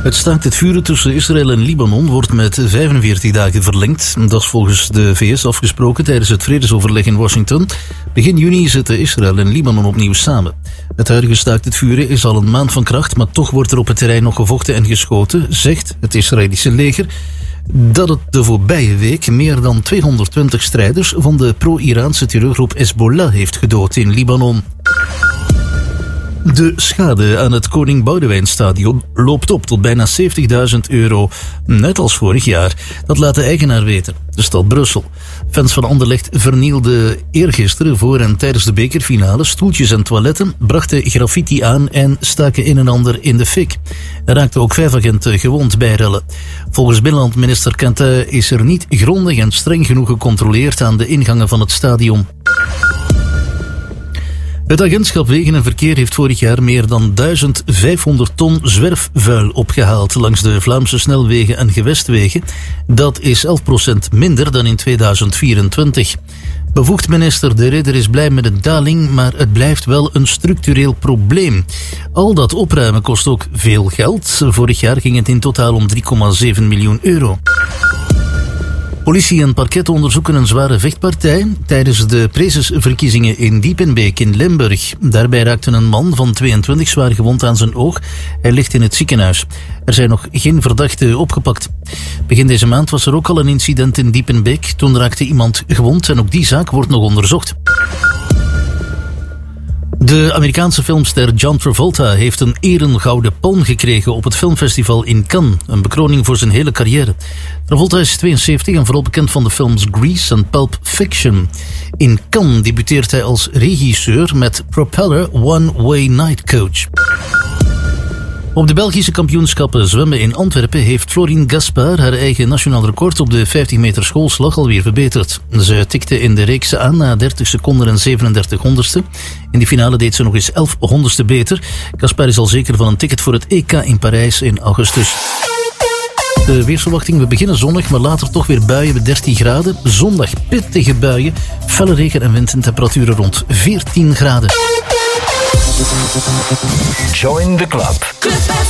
Het staakt het vuren tussen Israël en Libanon wordt met 45 dagen verlengd. Dat is volgens de VS afgesproken tijdens het vredesoverleg in Washington. Begin juni zitten Israël en Libanon opnieuw samen. Het huidige staakt het vuren is al een maand van kracht, maar toch wordt er op het terrein nog gevochten en geschoten, zegt het Israëlische leger. Dat het de voorbije week meer dan 220 strijders van de pro-Iraanse terreurgroep Hezbollah heeft gedood in Libanon. De schade aan het Koning Boudewijnstadion loopt op tot bijna €70.000, net als vorig jaar. Dat laat de eigenaar weten, de stad Brussel. Fans van Anderlecht vernielden eergisteren voor en tijdens de bekerfinale stoeltjes en toiletten, brachten graffiti aan en staken een en ander in de fik. Er raakten ook 5 agenten gewond bij rellen. Volgens binnenlandminister Quentin is er niet grondig en streng genoeg gecontroleerd aan de ingangen van het stadion. Het agentschap Wegen en Verkeer heeft vorig jaar meer dan 1500 ton zwerfvuil opgehaald langs de Vlaamse snelwegen en gewestwegen. Dat is 11% minder dan in 2024. Bevoegd minister De Ridder is blij met de daling, maar het blijft wel een structureel probleem. Al dat opruimen kost ook veel geld. Vorig jaar ging het in totaal om €3,7 miljoen. Politie en parket onderzoeken een zware vechtpartij tijdens de prezesverkiezingen in Diepenbeek in Limburg. Daarbij raakte een man van 22 zwaar gewond aan zijn oog. Hij ligt in het ziekenhuis. Er zijn nog geen verdachten opgepakt. Begin deze maand was er ook al een incident in Diepenbeek. Toen raakte iemand gewond en ook die zaak wordt nog onderzocht. De Amerikaanse filmster John Travolta heeft een erengouden palm gekregen op het filmfestival in Cannes. Een bekroning voor zijn hele carrière. Travolta is 72 en vooral bekend van de films Grease en Pulp Fiction. In Cannes debuteert hij als regisseur met Propeller One Way Night Coach. Op de Belgische kampioenschappen zwemmen in Antwerpen heeft Florine Gaspard haar eigen nationaal record op de 50 meter schoolslag alweer verbeterd. Ze tikte in de reeks aan na 30 seconden en 37 honderdste. In de finale deed ze nog eens 11 honderdste beter. Gaspard is al zeker van een ticket voor het EK in Parijs in augustus. De weersverwachting, we beginnen zonnig, maar later toch weer buien met 13 graden. Zondag pittige buien, felle regen en wind en temperaturen rond 14 graden. Join the club.